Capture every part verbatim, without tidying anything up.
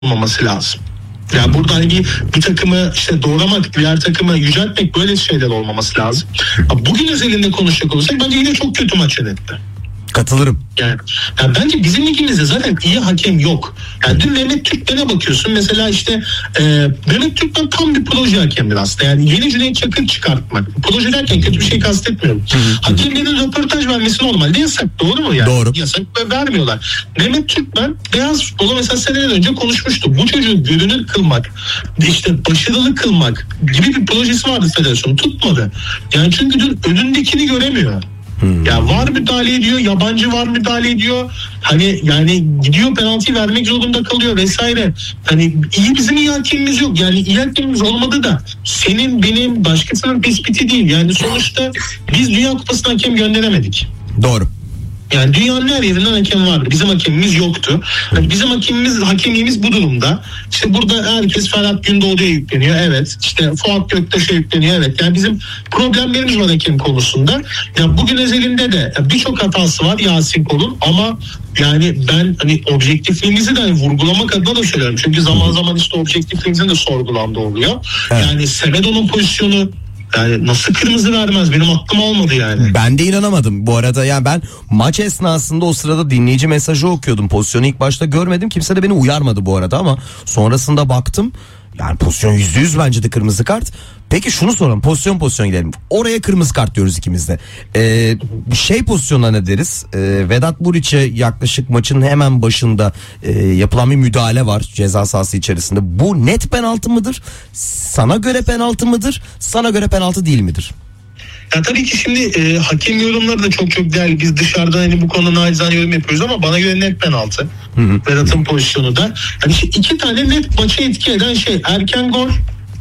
olmaması lazım. Yani burada hani bir, bir takımı işte doğramak, diğer takımı yüceltmek, böyle şeyler olmaması lazım. Bugün özelinde konuşacak olursak bence yine çok kötü maç yönetti. Katılırım. Yani, yani bence bizim ligimizde zaten iyi hakem yok. Yani dün Mehmet Türkmen'e bakıyorsun mesela, işte e, Mehmet Türkmen tam bir proje hakemdir aslında. Yani yeni Cüneyt Çakır çıkartmak. Proje derken kötü bir şey kastetmiyorum. Hakemlerin röportaj vermesi normalde yasak, doğru mu yani? Doğru. Yasak ve vermiyorlar. Mehmet Türkmen beyaz futbolu mesela seneler önce konuşmuştu. Bu çocuğu görünür kılmak, işte başarılı kılmak gibi bir projesi vardı federasyonun. Tutmadı. Yani çünkü dün önündekini göremiyor. Hmm. Ya var müdahale ediyor, yabancı var müdahale ediyor. Hani yani gidiyor penaltıyı vermek zorunda kalıyor vesaire. Hani iyi, bizim iyi hakemimiz yok. Yani iyi hakemimiz olmadı da senin, benim, başkasının tespiti değil. Yani sonuçta biz Dünya Kupası'na hakem gönderemedik. Doğru. Yani dünyanın her yerinden hakem vardı. Bizim hakemimiz yoktu. Yani bizim hakemimiz, hakemliğimiz bu durumda. İşte burada herkes Ferhat Gündoğdu'ya yükleniyor. Evet. İşte Fuat Göktaş'a yükleniyor. Evet. Yani bizim problemlerimiz var hakem konusunda. Yani bugün özelinde de birçok hatası var Yasin Kol'un, ama yani ben hani objektifliğimizi de hani vurgulamak adına da söylüyorum. Çünkü zaman zaman işte objektifliğimizin de sorgulandığı oluyor. Evet. Yani Semedo'nun pozisyonu, yani nasıl kırmızı vermez, benim aklım almadı yani. Ben de inanamadım bu arada. Yani ben maç esnasında o sırada dinleyici mesajı okuyordum. Pozisyonu ilk başta görmedim. Kimse de beni uyarmadı bu arada, ama sonrasında baktım. Yani pozisyon yüzde yüz bence de kırmızı kart. Peki şunu soralım, pozisyon pozisyon gidelim. Oraya kırmızı kart diyoruz ikimiz de. Ee, şey pozisyonuna ne deriz? Ee, Vedat Muriç'e yaklaşık maçın hemen başında e, yapılan bir müdahale var ceza sahası içerisinde. Bu net penaltı mıdır? Sana göre penaltı mıdır? Sana göre penaltı değil midir? Ya tabii ki şimdi e, hakem yorumları da çok çok değerli. Biz dışarıdan hani bu konuda nacizane yorum yapıyoruz ama bana göre net penaltı. Vedat'ın pozisyonu da. Yani işte iki tane net maçı etki eden şey: erken gol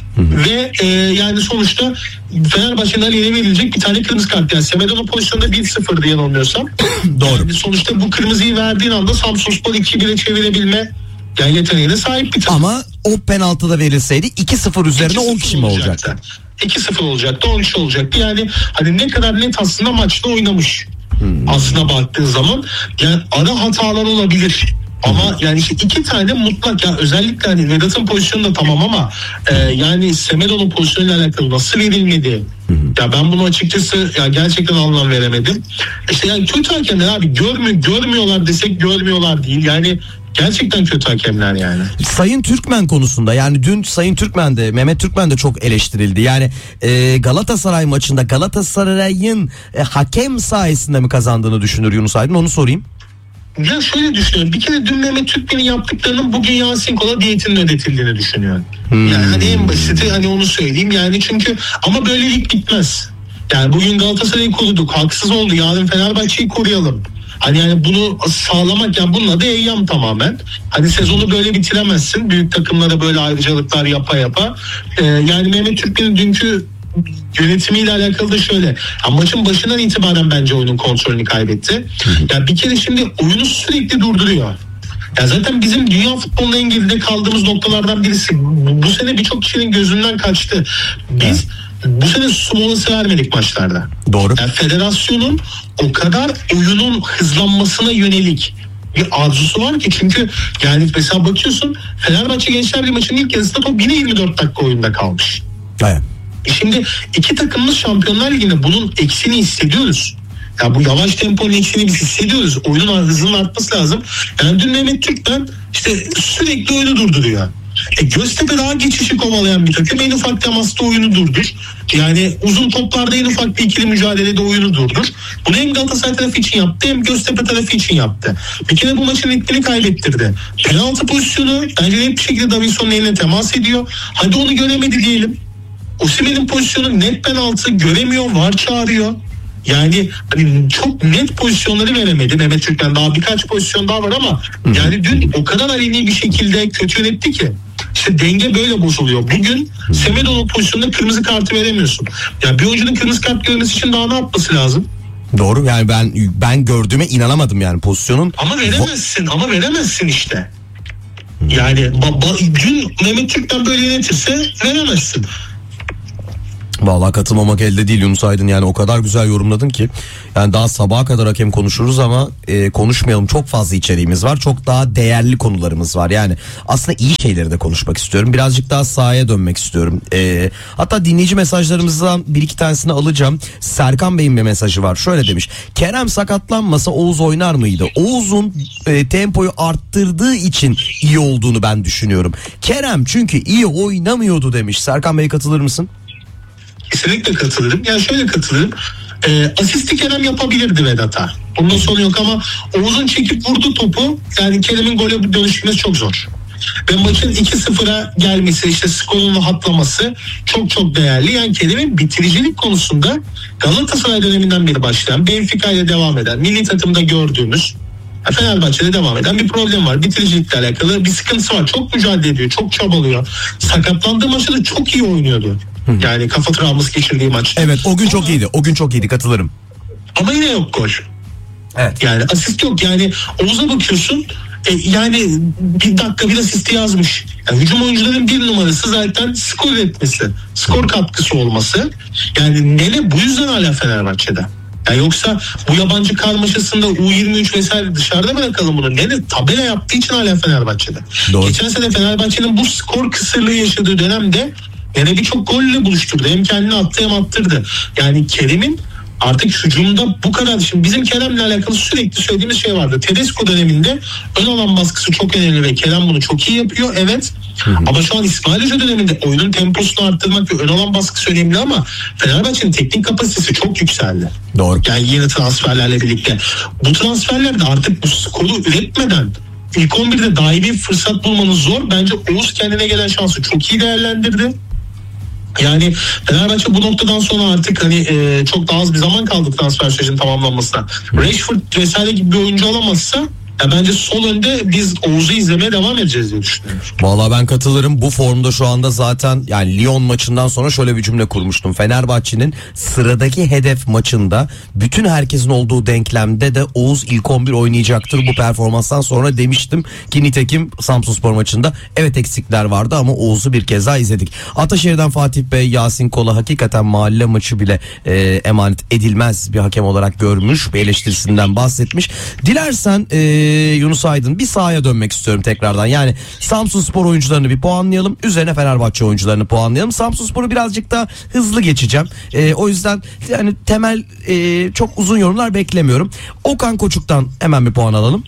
ve e, yani sonuçta Fenerbahçe'nin aleyhine verilecek bir tane kırmızı kart. Yani Semedo'nun pozisyonunda bir sıfır diye yanılmıyorsam. Doğru. Yani sonuçta bu kırmızıyı verdiğin anda Samsunspor iki bire çevirebilme yani yeteneğine sahip bir takım. Ama o penaltı da verilseydi iki sıfır üzerine on kişi mi olacaktı? iki sıfır olacaktı, on kişi olacaktı. Yani hani ne kadar net aslında maçta oynamış. Hmm. Aslına baktığın zaman yani ara hatalar olabilir. Ama hmm. yani işte iki tane mutlak, ya özellikle hani Vedat'ın pozisyonu da tamam ama e, yani Semedo'nun pozisyonuyla alakalı nasıl verilmedi? Hmm. Ya ben bunu açıkçası ya gerçekten anlam veremedim. İşte yani kötü hakemler abi, görmüyor, görmüyorlar desek görmüyorlar değil. Yani gerçekten kötü hakemler yani. Sayın Türkmen konusunda, yani dün Sayın Türkmen de, Mehmet Türkmen de çok eleştirildi. Yani e, Galatasaray maçında Galatasaray'ın e, hakem sayesinde mi kazandığını düşünür Yunus Aydın, onu sorayım. Ya şöyle düşünüyorum. Bir kere dün Mehmet Türkmen'in yaptıklarının bugün Yasin Kol'a diyetinin ödetildiğini düşünüyorum. Hmm. Yani hani en basiti hani onu söyleyeyim. Yani çünkü ama böylelik bitmez. Yani bugün Galatasaray'ı koruduk. Haksız oldu. Yarın Fenerbahçe'yi koruyalım. Hani yani bunu sağlamak, yani bunun adı eyyam tamamen. Hani sezonu böyle bitiremezsin. Büyük takımlara böyle ayrıcalıklar yapa yapa. Ee, yani Mehmet Türkmen'in dünkü yönetimiyle alakalı da şöyle. Ya maçın başından itibaren bence oyunun kontrolünü kaybetti. Ya yani bir kere şimdi oyunu sürekli durduruyor. Ya zaten bizim dünya futbolunda en geride kaldığımız noktalardan birisi. Bu, bu sene birçok kişinin gözünden kaçtı. Biz evet. Bu sene Smolens'ı vermedik maçlarda. Doğru. Yani federasyonun o kadar oyunun hızlanmasına yönelik bir arzusu var ki, çünkü yani mesela bakıyorsun Fenerbahçe Gençler Birliği maçının ilk yarısında top yine yirmi dört dakika oyunda kalmış. Evet. E şimdi iki takımımız Şampiyonlar Ligi'nde bunun eksini hissediyoruz. Ya bu yavaş temponun eksiğini biz hissediyoruz. Oyunun hızının artması lazım. Yani dün Mehmet Türkmen işte sürekli oyunu durduruyor. E Göztepe daha geçişi kovalayan bir takım. En ufak temasta oyunu durdur. Yani uzun toplarda en ufak bir ikili mücadelede oyunu durdur. Bunu hem Galatasaray tarafı için yaptı hem Göztepe tarafı için yaptı. Bir kere bu maçın ritmini kaybettirdi. Penaltı pozisyonu bence net bir şekilde Davinson'un eline temas ediyor. Hadi onu göremedi diyelim. Osimhen'in pozisyonu net penaltı, göremiyor, var çağırıyor. Yani hani çok net pozisyonları veremedi Mehmet Türkmen. Daha birkaç pozisyon daha var ama Hı. yani dün o kadar aleni bir şekilde kötü yönetti ki işte denge böyle bozuluyor. Bugün Semedo'nun pozisyonunda kırmızı kartı veremiyorsun. Yani bir oyuncunun kırmızı kart görmesi için daha ne yapması lazım? Doğru, yani ben ben gördüğüme inanamadım yani pozisyonun. Ama veremezsin ama veremezsin işte. Yani ba- ba- dün Mehmet Türkmen böyle yönetirse veremezsin. Vallahi katılmamak elde değil Yunus Aydın, yani o kadar güzel yorumladın ki. Yani daha sabaha kadar hakem konuşuruz ama e, konuşmayalım, çok fazla içeriğimiz var, çok daha değerli konularımız var. Yani aslında iyi şeyleri de konuşmak istiyorum, birazcık daha sahaya dönmek istiyorum. E, hatta dinleyici mesajlarımızdan bir iki tanesini alacağım. Serkan Bey'in bir mesajı var, şöyle demiş: Kerem sakatlanmasa Oğuz oynar mıydı? Oğuz'un e, tempoyu arttırdığı için iyi olduğunu ben düşünüyorum. Kerem çünkü iyi oynamıyordu demiş. Serkan Bey, katılır mısın? Kesinlikle katılırım. Yani şöyle katılırım. E, asisti Kerem yapabilirdi Vedat'a. Bundan sonra yok ama Oğuz'un çekip vurduğu topu, yani Kerem'in gole dönüşmesi çok zor. Ve maçın iki sıfıra gelmesi, işte skorun rahatlaması çok çok değerli. Yani Kerem'in bitiricilik konusunda Galatasaray döneminden beri başlayan, Benfica ile devam eden, milli takımda gördüğümüz, Fenerbahçe'de devam eden bir problem var. Bitiricilikle alakalı bir sıkıntısı var. Çok mücadele ediyor, çok çabalıyor. Sakatlandığı maçta da çok iyi oynuyordu. Yani kafa travması geçirdiği maçta. Evet, o gün ama, çok iyiydi. O gün çok iyiydi, katılırım. Ama yine yok gol. Evet. Yani asist yok. Yani Oğuz'a bakıyorsun, e, yani bir dakika bir asisti yazmış. Yani hücum oyuncuların bir numarası zaten skor üretmesi, skor katkısı olması. Yani Nene bu yüzden hala Fenerbahçe'de. Yani yoksa bu yabancı karmaşasında U yirmi üç vesaire dışarıda bırakalım bunu. Nene tabela yaptığı için hala Fenerbahçe'de. Doğru. Geçen sene Fenerbahçe'nin bu skor kısırlığı yaşadığı dönemde Nene birçok golle buluşturdu. Hem kendini attı hem attırdı. Yani Kerem'in artık hücumda bu kadar. Şimdi bizim Kerem'le alakalı sürekli söylediğimiz şey vardı. Tedesco döneminde ön alan baskısı çok önemli ve Kerem bunu çok iyi yapıyor. Evet. Hı hı. Ama şu an İsmail Hoca döneminde oyunun temposunu arttırmak ve ön alan baskısı önemli ama Fenerbahçe'nin teknik kapasitesi çok yükseldi. Doğru. Yani yeni transferlerle birlikte. Bu transferlerde artık bu skoru üretmeden ilk on birde dahi bir fırsat bulmanız zor. Bence Oğuz kendine gelen şansı çok iyi değerlendirdi. Yani Fenerbahçe bu noktadan sonra artık hani e, çok daha az bir zaman kaldı transfer sürecinin tamamlanmasına. Rashford vesaire gibi bir oyuncu alamazsa ya bence sol önde biz Oğuz'u izlemeye devam edeceğiz diye düşünüyorum. Vallahi ben katılırım. Bu formda şu anda zaten, yani Lyon maçından sonra şöyle bir cümle kurmuştum. Fenerbahçe'nin sıradaki hedef maçında bütün herkesin olduğu denklemde de Oğuz ilk on bir oynayacaktır bu performanstan sonra demiştim ki nitekim Samsunspor maçında evet eksikler vardı ama Oğuz'u bir kez daha izledik. Ataşehir'den Fatih Bey, Yasin Kola hakikaten mahalle maçı bile e, emanet edilmez bir hakem olarak görmüş, bir eleştirisinden bahsetmiş. Dilersen e, Yunus Aydın, bir sahaya dönmek istiyorum tekrardan. Yani Samsunspor oyuncularını bir puanlayalım, üzerine Fenerbahçe oyuncularını puanlayalım. Samsunspor'u birazcık daha hızlı geçeceğim. E, o yüzden yani temel e, çok uzun yorumlar beklemiyorum. Okan Koçuk'tan hemen bir puan alalım.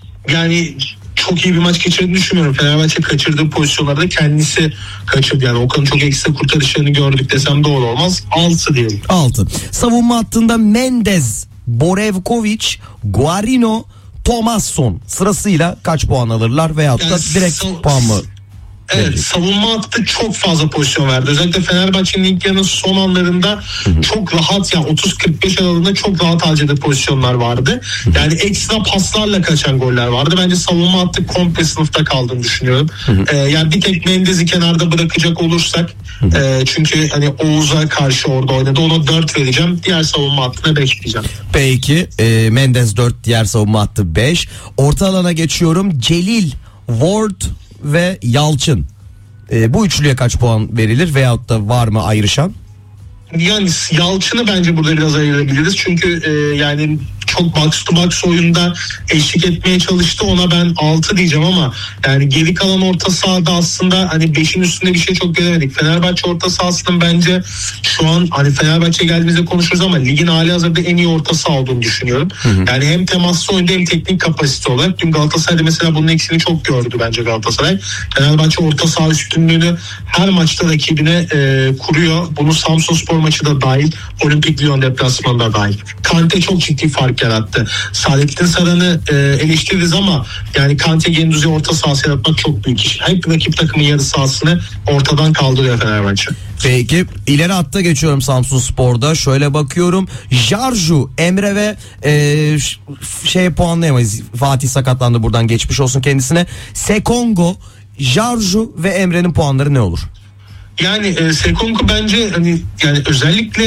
Yani çok iyi bir maç geçirdiğini düşünmüyorum. Fenerbahçe kaçırdığı pozisyonlarda kendisi kaçırdı. Yani Okan'ın çok ekstra kurtarışlarını gördük desem doğru olmaz. altı diyelim. altı. Savunma hattında Mendez, Borevkovic, Guarino, Thomasson sırasıyla kaç puan alırlar veyahut da Yani direkt so- puan mı? Evet, verecek? savunma hattı çok fazla pozisyon verdi. Özellikle Fenerbahçe'nin ilk yarının son anlarında Hı-hı. çok rahat, yani otuz kırk beş aralığında çok rahat harcadığı pozisyonlar vardı. Hı-hı. Yani ekstra paslarla kaçan goller vardı. Bence savunma hattı komple sınıfta kaldığını düşünüyorum. Ee, yani bir tek Mendez'i kenarda bırakacak olursak e, çünkü hani Oğuz'a karşı orada oynadı. Ona dört vereceğim. Diğer savunma hattına beş diyeceğim. Peki e, Mendez dört, diğer savunma hattı beş. Orta alana geçiyorum. Celil, Ward ve Yalçın. E, bu üçlüye kaç puan verilir veyahut da var mı ayrışan? Yani Yalçın'ı bence burada biraz ayırabiliriz. Çünkü e, yani çok box to box oyunda eşlik etmeye çalıştı. Ona ben altı diyeceğim ama yani geri kalan orta sahada aslında hani beşin üstünde bir şey çok göremedik. Fenerbahçe orta sahasının bence şu an hani Fenerbahçe geldiğimizde konuşuruz ama ligin hali hazırda en iyi orta saha olduğunu düşünüyorum. Hı hı. Yani hem temaslı oyunda hem teknik kapasite olarak. Dün Galatasaray'da mesela bunun eksiğini çok gördü bence Galatasaray. Fenerbahçe orta saha üstünlüğünü her maçta rakibine e, kuruyor. Bunu Samsunspor maçı da dahil, Olimpik Lyon deplasmanında dahil. Kante çok ciddi fark yarattı. Saadettin Saran'ı e, eleştiririz ama yani Kante Gendüz'ü orta sahası yaratmak çok büyük iş. Hep rakip takımın yarı sahasını ortadan kaldırıyor Fenerbahçe. Peki ileri hatta geçiyorum Samsunspor'da. Şöyle bakıyorum. Jarju, Emre ve e, şey puanlayamayız. Fatih sakatlandı, buradan geçmiş olsun kendisine. Sekongo, Jarju ve Emre'nin puanları ne olur? Yani e, Sekonku bence hani yani özellikle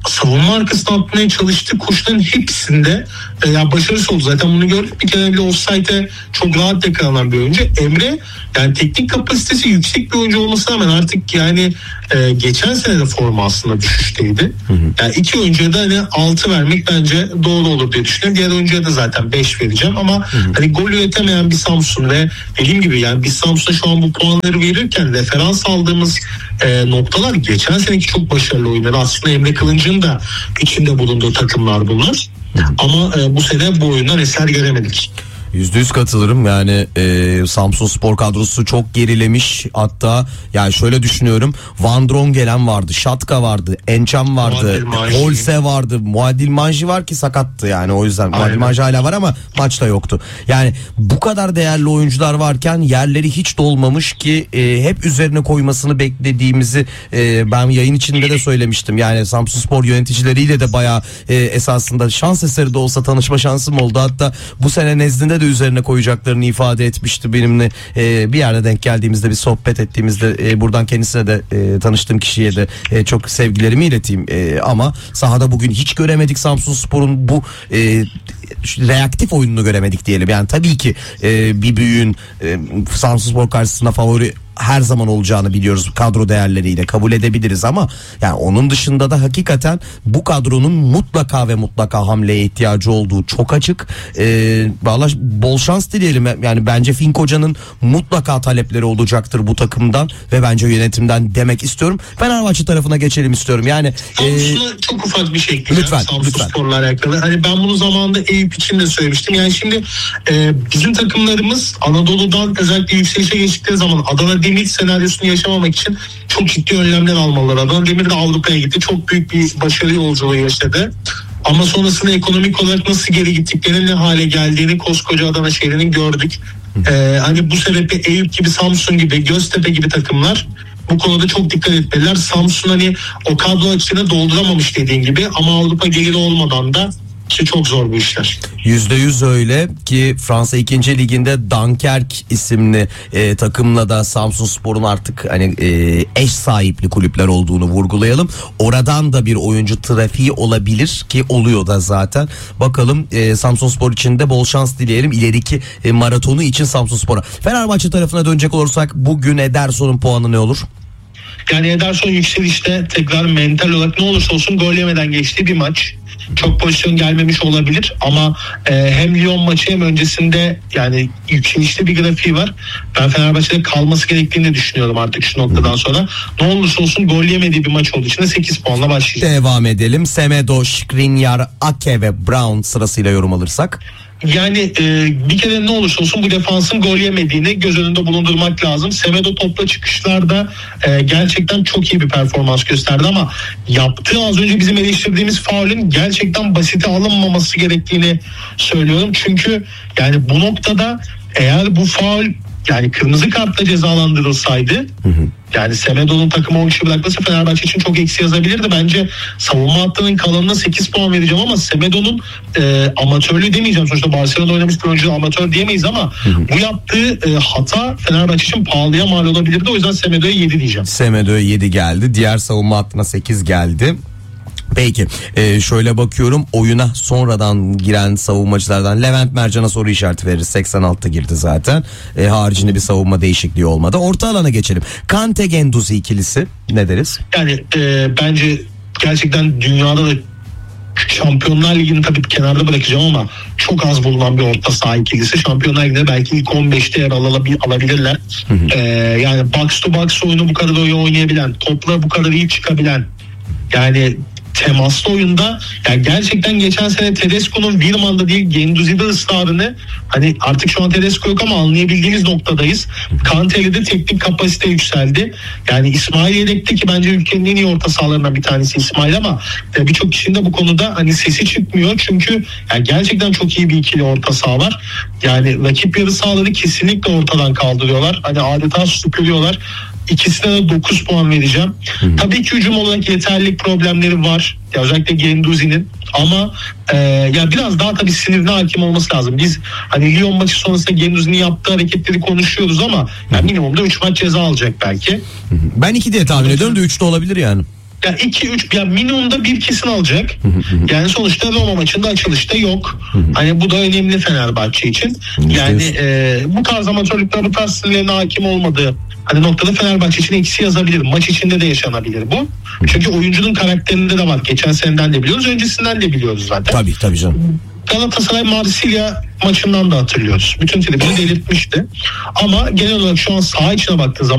savunma arkasına atmaya çalıştığı koşuların hepsinde e, ya başarısı oldu. Zaten bunu gördük. Bir kere bile offside'e çok rahat yakalanan bir oyuncu. Emre yani teknik kapasitesi yüksek bir oyuncu olmasına rağmen artık yani e, geçen sene de forma aslında düşüşteydi. Hı hı. Yani iki oyuncuya da hani altı vermek bence doğru olur diye düşünüyorum. Diğer oyuncuya da zaten beş vereceğim ama hı hı. hani gol üretemeyen bir Samsun ve dediğim gibi yani biz Samsun'a şu an bu puanları verirken referans aldığımız e, noktalar geçen seneki çok başarılı oyunları. Aslında Emre Kılınç'ın da içinde bulunduğu takımlar bunlar. Hı hı. Ama e, bu sene bu oyundan eser göremedik. Yüzde yüz katılırım yani e, Samsun Spor kadrosu çok gerilemiş, hatta yani şöyle düşünüyorum, Van Drongelen vardı, Şatka vardı, Ençam vardı, Holse vardı, Muadil Manji var ki sakattı yani, o yüzden Muadil Manji hala var ama maçta yoktu. Yani bu kadar değerli oyuncular varken yerleri hiç dolmamış ki e, hep üzerine koymasını beklediğimizi e, ben yayın içinde de söylemiştim. Yani Samsun Spor yöneticileriyle de bayağı e, esasında şans eseri de olsa tanışma şansım oldu, hatta bu sene nezdinde de üzerine koyacaklarını ifade etmişti benimle. Ee, bir yerde denk geldiğimizde, bir sohbet ettiğimizde e, buradan kendisine de e, tanıştığım kişiye de e, çok sevgilerimi ileteyim. E, ama sahada bugün hiç göremedik Samsun Spor'un bu e, reaktif oyununu göremedik diyelim. Yani tabii ki e, bir büyüğün e, Samsun Spor karşısında favori her zaman olacağını biliyoruz, kadro değerleriyle kabul edebiliriz ama yani onun dışında da hakikaten bu kadronun mutlaka ve mutlaka hamleye ihtiyacı olduğu çok açık. Ee, vallahi bol şans dileyelim. Yani bence Fink Hoca'nın mutlaka talepleri olacaktır bu takımdan ve bence yönetimden demek istiyorum. Fenerbahçe tarafına geçelim istiyorum. Yani Samsun'a e, çok ufak bir şey ekleyeceğim. Lütfen, Samsun lütfen. Spor'la alakalı. Hani ben bunu zamanında Eyüp için de söylemiştim. Yani şimdi e, bizim takımlarımız Anadolu'dan özellikle yükselişe geçtikleri zaman Adana Demir senaryosunu yaşamamak için çok ciddi önlemler almalılar. Adana Demir de Avrupa'ya gitti. Çok büyük bir başarı yolculuğu yaşadı. Ama sonrasında ekonomik olarak nasıl geri gittiklerinin ne hale geldiğini koskoca Adana şehrinin gördük. Ee, hani bu sebeple Eyüp gibi, Samsun gibi, Göztepe gibi takımlar bu konuda çok dikkat etmeliler. Samsun hani o kadro açığını dolduramamış dediğin gibi ama Avrupa geliri olmadan da ki çok zor bu işler. Yüzde yüz öyle ki Fransa ikinci liginde Dunkerque isimli e, takımla da Samsun Spor'un artık hani e, eş sahipli kulüpler olduğunu vurgulayalım. Oradan da bir oyuncu trafiği olabilir ki oluyor da zaten. Bakalım e, Samsun Spor için de bol şans dileyelim ileriki e, maratonu için Samsun Spor'a. Fenerbahçe tarafına dönecek olursak bugün Ederson'un puanı ne olur? Yani Ederson yükselişte tekrar mental olarak ne olursa olsun gol yemeden geçtiği bir maç. Çok pozisyon gelmemiş olabilir ama e, hem Lyon maçı hem öncesinde yani yükselişte bir grafiği var. Ben Fenerbahçe'de kalması gerektiğini de düşünüyorum artık şu noktadan sonra. Ne olursa olsun gol yemediği bir maç olduğu için de sekiz puanla başlayacak. Devam edelim. Semedo, Skriniar, Ake ve Brown sırasıyla yorum alırsak. Yani e, bir kere ne olursa olsun bu defansın gol yemediğini göz önünde bulundurmak lazım. Semedo topla çıkışlarda e, gerçekten çok iyi bir performans gösterdi ama yaptığı az önce bizim eleştirdiğimiz faulün gerçekten basite alınmaması gerektiğini söylüyorum. Çünkü yani bu noktada eğer bu faul yani kırmızı kartla cezalandırılsaydı hı hı. yani Semedo'nun takımı on kişi bırakması Fenerbahçe için çok eksi yazabilirdi. Bence savunma hattının kalanına sekiz puan vereceğim ama Semedo'nun e, amatörlüğü demeyeceğim. Sonuçta Barcelona'da oynamış bir oyuncu amatör diyemeyiz ama hı hı. bu yaptığı e, hata Fenerbahçe için pahalıya mal olabilirdi. O yüzden Semedo'ya yedi diyeceğim. Semedo'ya yedi geldi. Diğer savunma hattına sekiz geldi. Peki e, şöyle bakıyorum oyuna sonradan giren savunmacılardan Levent Mercan'a soru işareti veririz. seksen altı girdi zaten. E, haricinde bir savunma değişikliği olmadı. Orta alana geçelim. Kante Genduzi ikilisi ne deriz? Yani e, bence gerçekten dünyada da Şampiyonlar Ligi'ni tabii kenarda bırakacağım ama çok az bulunan bir orta saha ikilisi. Şampiyonlar Ligi'nde belki ilk on beşte yer alabilirler. Hı hı. E, yani box to box oyunu bu kadar iyi oynayabilen, topla bu kadar iyi çıkabilen, yani temaslı oyunda yani gerçekten geçen sene Tedesco'nun Wirman'da değil Genduzi'de ısrarını hani artık şu an Tedesco yok ama anlayabildiğimiz noktadayız. Kante'yle de teknik kapasite yükseldi. Yani İsmail yedekti ki bence ülkenin en iyi orta sahalarından bir tanesi İsmail ama birçok kişinin de bu konuda hani sesi çıkmıyor. Çünkü yani gerçekten çok iyi bir ikili orta saha var. Yani rakip yarı sahaları kesinlikle ortadan kaldırıyorlar. Hani adeta süpürüyorlar. İkisine de dokuz puan vereceğim. Hı. Tabii ki hücum olarak yeterlilik problemleri var. Ya özellikle Genduzi'nin ama e, ya biraz daha tabii sinirine hakim olması lazım. Biz hani Lyon maçı sonrasında Genduzi'nin yaptığı hareketleri konuşuyoruz ama yani minimumda üç maç ceza alacak belki. Hı. Ben iki diye tahmin ediyorum da üç de olabilir yani. ya iki üç ya minimumda bir kesin alacak. Yani sonuçta Roma maçında açılışta yok. Hani bu da önemli Fenerbahçe için. Yani e, bu tarz amatörlükler, bu tarz sinirlerine hakim olmadığı hani noktada Fenerbahçe için eksi yazabilir. Maç içinde de yaşanabilir bu. Çünkü oyuncunun karakterinde de var. Geçen seneden de biliyoruz, öncesinden de biliyoruz zaten. Tabii tabii canım. Galatasaray Marsilya maçından da hatırlıyoruz. Bütün tribünü delirtmişti. Ama genel olarak şu an saha içine baktığın zaman